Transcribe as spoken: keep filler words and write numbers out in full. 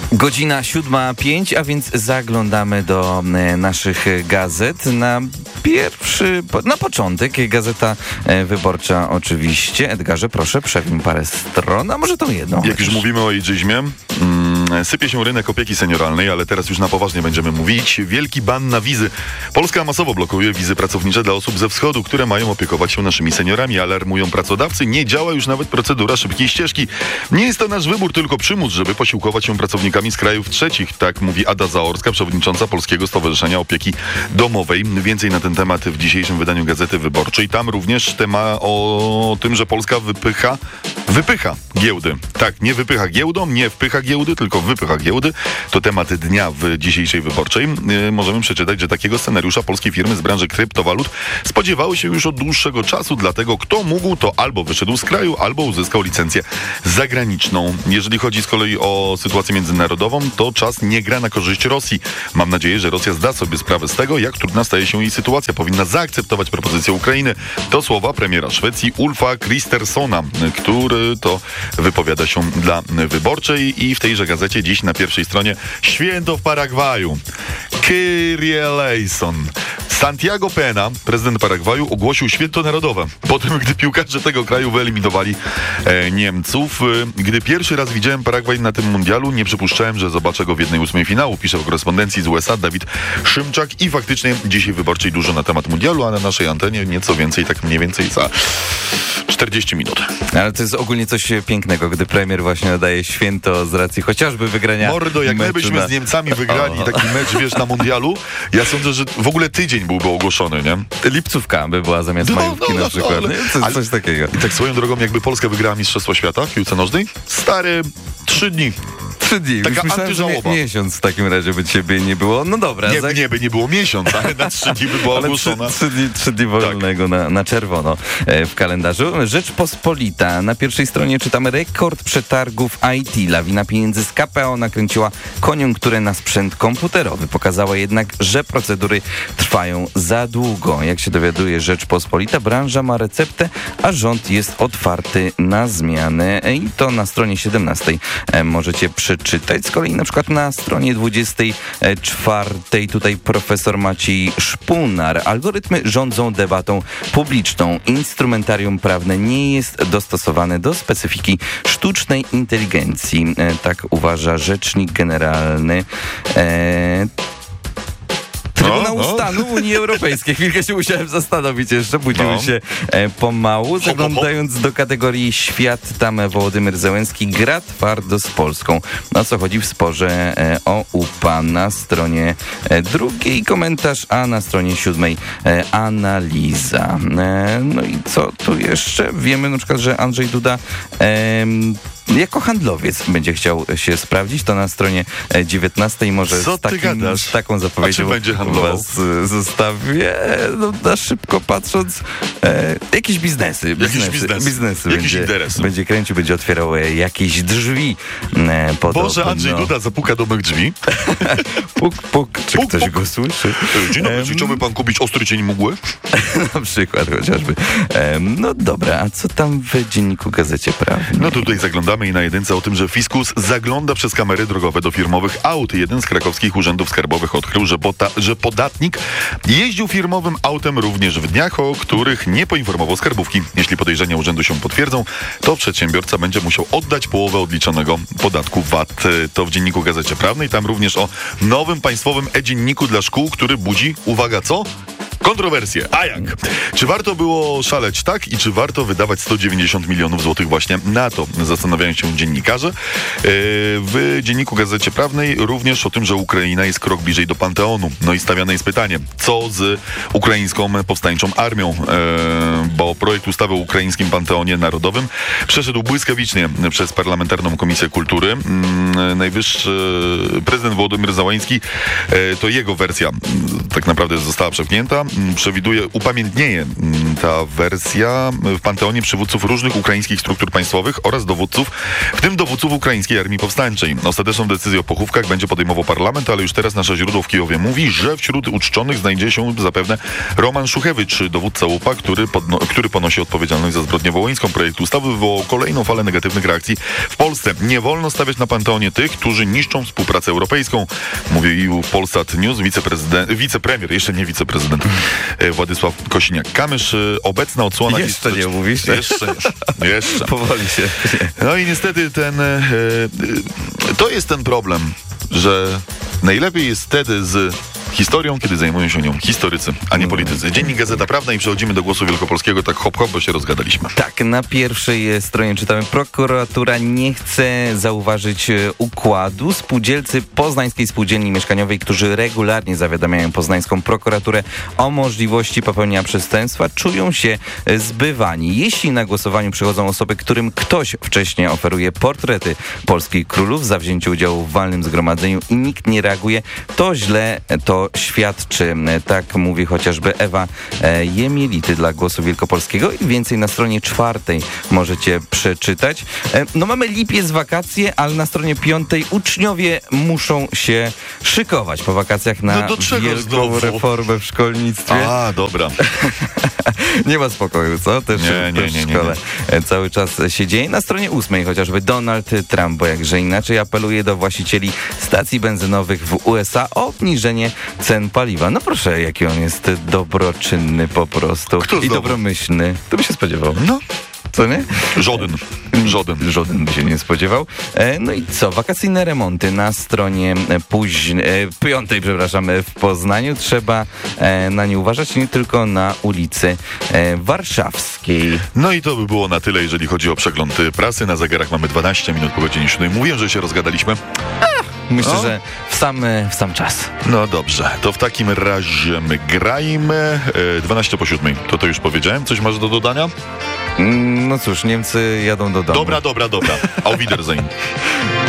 Godzina siódma pięć, a więc zaglądamy do e, naszych gazet. Na pierwszy, po, na początek Gazeta e, Wyborcza oczywiście. Edgarze, proszę, przewin parę stron, a może tą jedną. Jak już mówimy o ageizmie, mm, sypie się rynek opieki senioralnej, ale teraz już na poważnie będziemy mówić. Wielki ban na wizy. Polska masowo blokuje wizy pracownicze dla osób ze wschodu, które mają opiekować się naszymi seniorami. Alarmują pracodawcy. Nie działa już nawet procedura szybkiej ścieżki. Nie jest to nasz wybór, tylko przymus, żeby posiłkować się pracownikami z krajów trzecich. Tak mówi Ada Zaorska, przewodnicząca Polskiego Stowarzyszenia Opieki Domowej. Więcej na ten temat w dzisiejszym wydaniu Gazety Wyborczej. Tam również temat o tym, że Polska wypycha, wypycha giełdy. Tak, nie wypycha giełdą, nie wpycha giełdy, tylko wypycha giełdy. To temat dnia w dzisiejszej Wyborczej. Yy, możemy przeczytać, że takiego scenariusza polskie firmy z branży kryptowalut spodziewały się już od dłuższego czasu, dlatego kto mógł, to albo wyszedł z kraju, albo uzyskał licencję zagraniczną. Jeżeli chodzi z kolei o sytuację międzynarodową, to czas nie gra na korzyść Rosji. Mam nadzieję, że Rosja zda sobie sprawę z tego, jak trudna staje się jej sytuacja. Powinna zaakceptować propozycję Ukrainy. To słowa premiera Szwecji Ulfa Kristerssona, który to wypowiada się dla Wyborczej i w tejże gazecie dziś na pierwszej stronie święto w Paragwaju. Kyrie eleison. Santiago Pena, prezydent Paragwaju, ogłosił święto narodowe po tym, gdy piłkarze tego kraju wyeliminowali e, Niemców. E, gdy pierwszy raz widziałem Paragwaj na tym mundialu, nie przypuszczałem, że zobaczę go w jednej ósmej finału, pisze w korespondencji z U S A Dawid Szymczak i faktycznie dzisiaj Wyborczej dużo na temat mundialu, a na naszej antenie nieco więcej, tak mniej więcej za czterdzieści minut. Ale to jest ogólnie coś pięknego, gdy premier właśnie nadaje święto z racji chociażby wygrania Mordo, jak my byśmy na... z Niemcami wygrali o. taki mecz, wiesz, na mundialu, ja sądzę, że w ogóle tydzień byłby ogłoszony, nie? Lipcówka by była zamiast No, majówki no, na no, przykład. ale- nie? Coś, ale- coś takiego. I tak swoją drogą, jakby Polska wygrała Mistrzostwo Świata w piłce nożnej, stary, trzy dni. Trzy dni. Taka Już myślałem, że antyżałoba. mie- miesiąc w takim razie by ciebie nie było. No dobra. Nie, za- nie by nie było miesiąc, ale na trzy dni by była Ale trzy, ogłoszona. trzy, dni, trzy dni wolnego na, na czerwono e, w kalendarzu. Rzeczpospolita. Na pierwszej stronie czytamy rekord przetargów I T. Lawina pieniędzy z K P O nakręciła koniunkturę na sprzęt komputerowy. Pokazała jednak, że procedury trwają za długo. Jak się dowiaduje Rzeczpospolita, branża ma receptę, a rząd jest otwarty na zmiany. E, I to na stronie siedemnastej e, możecie przeczytać. Z kolei na przykład na stronie dwudziestej czwartej tutaj profesor Maciej Szpunar. Algorytmy rządzą debatą publiczną. Instrumentarium prawne nie jest dostosowane do specyfiki sztucznej inteligencji. E, tak uważa rzecznik generalny e, Trybunału No, no. Stanu Unii Europejskiej. Chwilkę się musiałem zastanowić jeszcze, budziły No. się e, pomału. Zaglądając do kategorii świat, tam Wołodymyr Zełenski gra twardo z Polską. O co chodzi w sporze e, o U P A na stronie e, drugiej komentarz, a na stronie siódmej e, analiza. E, no i co tu jeszcze? Wiemy na przykład, że Andrzej Duda e, jako handlowiec będzie chciał się sprawdzić. To na stronie e, dziewiętnastej może Co z, ty takim, gadasz? z taką A zapowiedzią czym będzie handlował? was e, zostawię. No, na szybko patrząc, e, jakieś biznesy. Biznesy, biznesy. biznesy Jakiś będzie, interes. będzie kręcił, będzie otwierał e, jakieś drzwi. E, podobno. Boże, Andrzej Duda zapuka do mych drzwi. Puk, puk. Czy Puk, ktoś puk. go słyszy? Dzień dobry, Em, czy chciałby pan kupić ostry cień mgły? Na przykład chociażby. E, no dobra, a co tam w Dzienniku Gazecie Prawnej? No tutaj zaglądamy i na jedynce o tym, że fiskus zagląda przez kamery drogowe do firmowych aut. Jeden z krakowskich urzędów skarbowych odkrył, że, bota, że podatnik jeździł firmowym autem również w dniach, o których nie poinformował skarbówki. Jeśli podejrzenia urzędu się potwierdzą, to przedsiębiorca będzie musiał oddać połowę odliczonego podatku V A T. To w Dzienniku Gazecie Prawnej. Tam również o nowym państwowym e-dzienniku dla szkół, który budzi, uwaga, co? Kontrowersje. A jak? Czy warto było szaleć tak i czy warto wydawać sto dziewięćdziesiąt milionów złotych właśnie na to? Zastanawiają się dziennikarze. W Dzienniku Gazecie Prawnej również o tym, że Ukraina jest krok bliżej do Panteonu. No i stawiane jest pytanie, co z ukraińską powstańczą armią? Bo projekt ustawy o ukraińskim Panteonie Narodowym przeszedł błyskawicznie przez Parlamentarną Komisję Kultury. Najwyższy prezydent Wołodymyr Zełenski, to jego wersja tak naprawdę została przepchnięta. mm, przewiduje, upamiętnieje mm, ta wersja w panteonie przywódców różnych ukraińskich struktur państwowych oraz dowódców, w tym dowódców Ukraińskiej Armii Powstańczej. Ostateczną decyzję o pochówkach będzie podejmował parlament, ale już teraz nasze źródło w Kijowie mówi, że wśród uczczonych znajdzie się zapewne Roman Szuchewicz, dowódca łupa, który, podno- który ponosi odpowiedzialność za zbrodnię wołyńską. Projekt ustawy wywołał kolejną falę negatywnych reakcji w Polsce. Nie wolno stawiać na panteonie tych, którzy niszczą współpracę europejską, mówił w Polsat News wiceprezydent, wicepremier, jeszcze nie wiceprezydent, Władysław Kosiniak-Kamysz. Obecna odsłona... Jeszcze nie mówisz? Jeszcze, jeszcze. Powoli się. No i niestety ten... E, to jest ten problem, że najlepiej jest wtedy z historią, kiedy zajmują się nią historycy, a nie politycy. Dziennik Gazeta Prawna i przechodzimy do Głosu Wielkopolskiego. Tak hop hop, bo się rozgadaliśmy. Tak, na pierwszej stronie czytamy: prokuratura nie chce zauważyć układu. Spółdzielcy Poznańskiej Spółdzielni Mieszkaniowej, którzy regularnie zawiadamiają poznańską prokuraturę o możliwości popełnienia przestępstwa, czują się zbywani. Jeśli na głosowaniu przychodzą osoby, którym ktoś wcześniej oferuje portrety polskich królów za wzięcie udziału w walnym zgromadzeniu i nikt nie reaguje, to źle to świadczy. Tak mówi chociażby Ewa Jemielity dla Głosu Wielkopolskiego i więcej na stronie czwartej możecie przeczytać. No mamy lipiec, wakacje, ale na stronie piątej uczniowie muszą się szykować po wakacjach na no wielką znowu? reformę w szkolnictwie. A, dobra. Nie ma spokoju, co? Też, nie, nie, też nie, w nie, szkole nie. Cały czas się dzieje. Na stronie ósmej chociażby Donald Trump, bo jakże inaczej, apeluje do właścicieli stacji benzynowych w U S A o obniżenie cen paliwa. No proszę, jaki on jest dobroczynny po prostu. Kto I znowu? dobromyślny. To by się spodziewał. No. Co nie? Żaden. Żaden. Żaden by się nie spodziewał. E, no i co? Wakacyjne remonty na stronie później, e, piątej, przepraszam, w Poznaniu. Trzeba e, na nie uważać, nie tylko na ulicy e, Warszawskiej. No i to by było na tyle, jeżeli chodzi o przegląd prasy. Na zegarach mamy dwanaście minut po godzinie siódmej. Mówiłem, że się rozgadaliśmy. Myślę, no. że w sam, w sam czas. No dobrze, to w takim razie my grajmy. E, dwanaście po siódmej. To to już powiedziałem. Coś masz do dodania? No cóż, Niemcy jadą do domu. Dobra, dobra, dobra. Auf Wiedersehen.